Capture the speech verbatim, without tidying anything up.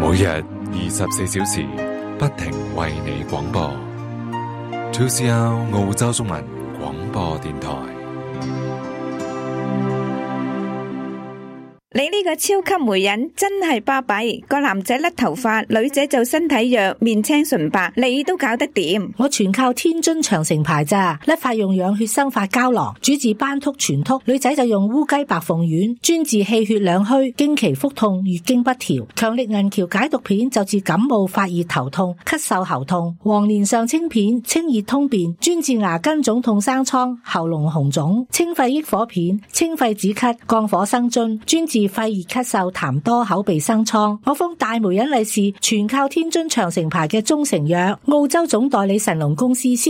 每日二十四小時不停為你廣播。two C R 澳洲中文廣播電台。 你呢個超級媒人真係巴閉，個男仔甩頭髮，女仔就身體弱，面青唇白，你都搞得掂。 我全靠天津長城牌咋，甩髮用養血生髮膠囊，主治斑禿全禿，女仔就用烏雞白鳳丸，專治氣血兩虛、經期腹痛、月經不調。強力銀橋解毒片就治感冒、發熱、頭痛、咳嗽、喉痛。黃連上清片清熱通便，專治牙根腫痛、生瘡、喉嚨紅腫。清肺益火片清肺止咳、降火生津，專治肺熱咳嗽、痰多、口鼻生瘡。我封大媒人利是，全靠天津長城牌嘅中成藥，澳洲總代理神龍公司。